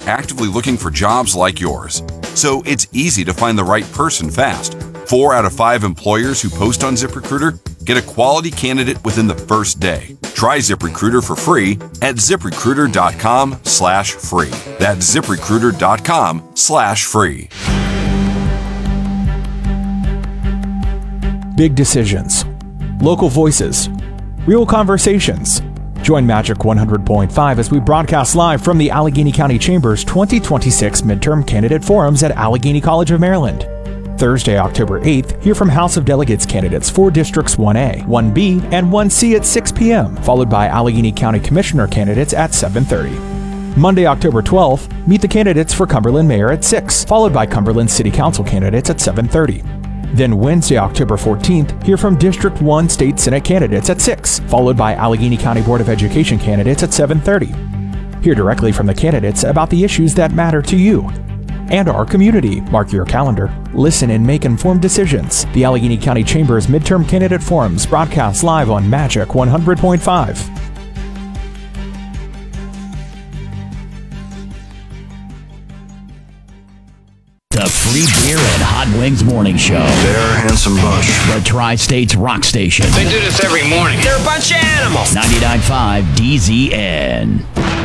actively looking for jobs like yours. So it's easy to find the right person fast. 4 out of 5 employers who post on ZipRecruiter get a quality candidate within the first day. Try ZipRecruiter for free at ZipRecruiter.com/free. That's ZipRecruiter.com/free. Big decisions, local voices, real conversations. Join Magic 100.5 as we broadcast live from the Allegheny County Chamber's 2026 Midterm Candidate Forums at Allegheny College of Maryland. Thursday, October 8th, hear from House of Delegates candidates for Districts 1A, 1B, and 1C at 6 p.m., followed by Allegheny County Commissioner candidates at 7:30. Monday, October 12th, meet the candidates for Cumberland Mayor at 6, followed by Cumberland City Council candidates at 7:30. Then Wednesday, October 14th, hear from District 1 State Senate candidates at 6, followed by Allegheny County Board of Education candidates at 7:30. Hear directly from the candidates about the issues that matter to you and our community. Mark your calendar. Listen and make informed decisions. The Allegheny County Chamber's Midterm Candidate Forums broadcast live on Magic 100.5. The Free Beer and Hot Wings Morning Show. They're a handsome bunch. The Tri-State's rock station. They do this every morning. They're a bunch of animals. 99.5 DZN.